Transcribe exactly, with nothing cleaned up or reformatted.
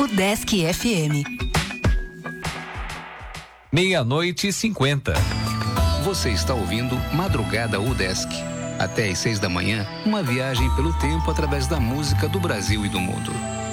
Udesc F M. Meia-noite e cinquenta. Você está ouvindo Madrugada Udesc. Até às seis da manhã, uma viagem pelo tempo através da música do Brasil e do mundo.